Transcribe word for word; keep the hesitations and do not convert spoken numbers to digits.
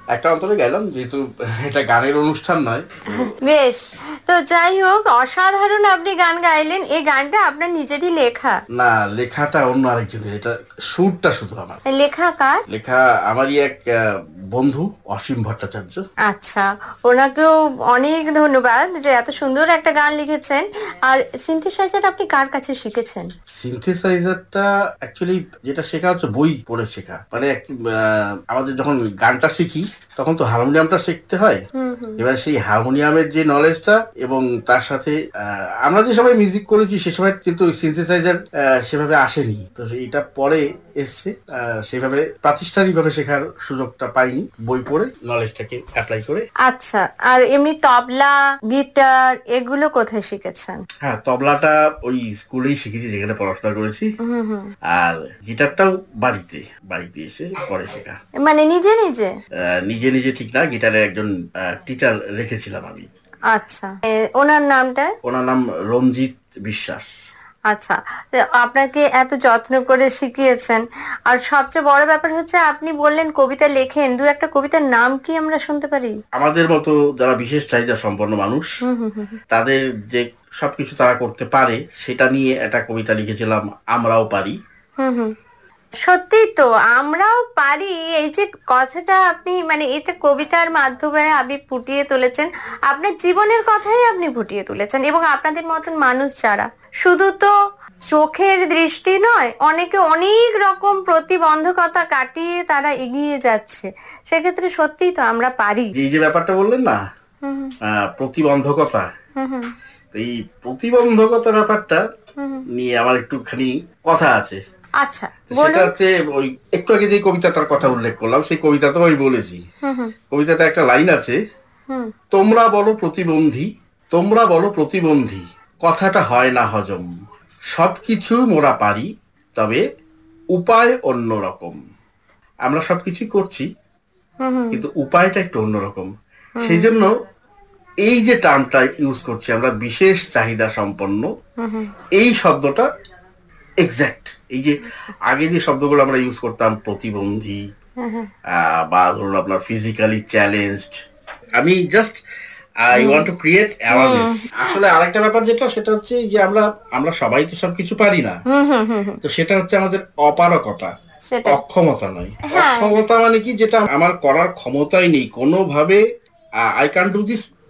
একটা অন্তরে গেলাম, যেহেতু এটা গানের অনুষ্ঠান নয়। বেশ, তো যাই হোক, অসাধারণ আপনি গান গাইলেন। এই গানটা আপনার নিজেরই লেখা? না, লেখাটা অন্য আরেকজনের, এটা সুরটা শুধু আমার। লেখা কার? লেখা আমারই এক আহ, বন্ধু অসীম ভট্টাচার্য। আচ্ছা, ওনাকেও অনেক ধন্যবাদ যে এত সুন্দর একটা গান লিখেছেন। আর সিনথেসাইজার আপনি কার কাছে শিখেছেন? সিনথেসাইজারটা অ্যাকচুয়ালি যেটা শেখা হচ্ছে বই পড়ে শেখা, মানে এক- আহ, আমাদের যখন গানটা শিখি তখন তো হারমোনিয়ামটা শিখতে হয়। এবার সেই হারমোনিয়ামের যে নলেজটা এবং তার সাথে আহ, আমরা যে সময় মিউজিক করেছি সে সময় কিন্তু সিনথেসাইজার সেভাবে আসেনি, তো এটা পরে এসছে। আহ, সেভাবে প্রাতিষ্ঠানিকভাবে শেখার সুযোগটা পাইনি, বই পড়ে নলেজটাকে অ্যাপ্লাই করে। আচ্ছা, আর এমনি তবলা, গিটার এগুলো কোথায় শিখেছেন? হ্যাঁ, তবলাটা ওই স্কুলেই শিখেছি যেখানে পড়াশোনা করেছি। আর গিটারটাও বাড়িতে বাড়িতে এসে পরে শেখা। মানে নিজে নিজে? আহ, নিজে নিজে ঠিক না, গিটারে একজন টিচার রেখেছিলাম আমি। আচ্ছা, এ, ওনার নামটা? ওনার নাম রঞ্জিত বিশ্বাস। আচ্ছা, তো আপনাকে এত যত্ন করে শিখিয়েছেন। আর সবচেয়ে বড় ব্যাপার হচ্ছে আপনি বললেন কবিতা লেখেন, দু একটা কবিতার নাম কি আমরা শুনতে পারি? আমাদের মতো যারা বিশেষ চাহিদা সম্পন্ন মানুষ, তাদের যে সবকিছু তারা করতে পারে সেটা নিয়ে একটা কবিতা লিখেছিলাম, আমরাও পারি। হুম হুম সত্যি তো, আমরাও পারি। এই যে কথাটা আপনি মানে এটা কবিতার মাধ্যমে আপনি ফুটিয়ে তুলেছেন, আপনার জীবনের কথাই আপনি ফুটিয়ে তুলেছেন। এবং আপনাদের মতন মানুষ যারা শুধু তো চোখের দৃষ্টি নয়, অনেকে অনেক রকম প্রতিবন্ধকতা কাটিয়ে তারা এগিয়ে যাচ্ছে, সেক্ষেত্রে সত্যিই তো আমরা পারি। এই যে ব্যাপারটা বললেন না, আহ, প্রতিবন্ধকতা, এই প্রতিবন্ধকতা ব্যাপারটা নিয়ে আমার একটুখানি কথা আছে। আচ্ছা, সেটা হচ্ছে ওই একটু আগে যে কবিতাটার কথা উল্লেখ করলাম সেই কবিতাটাও আমি বলেছি। কবিতাটা একটা লাইন আছে, তোমরা বলো প্রতিবন্ধী, তোমরা বলো প্রতিবন্ধী, কথাটা হয় না হজম, সবকিছু মোরা পারি, তবে উপায় অন্যরকম। আমরা সবকিছুই করছি কিন্তু উপায়টা একটু অন্যরকম। সেই জন্য এই যে টার্মটা ইউজ করছি আমরা, বিশেষ চাহিদা সম্পন্ন, এই শব্দটা এক্সাক্ট। এই যে আগে যে শব্দগুলো আমরা ইউজ করতাম, প্রতিবন্ধী বা ধরুন আপনার ফিজিক্যালি চ্যালেঞ্জড, আমি just I want to create awareness. আসলে আরেকটা ব্যাপার যেটা, সেটা হচ্ছে যে আমরা আমরা সবাই তো সবকিছু পারি না, তো সেটা হচ্ছে আমাদের অপারকতা, অক্ষমতা নয়। অক্ষমতা মানে কি, যেটা আমার করার ক্ষমতাই নেই কোনোভাবে, আই ক্যান ডু দিস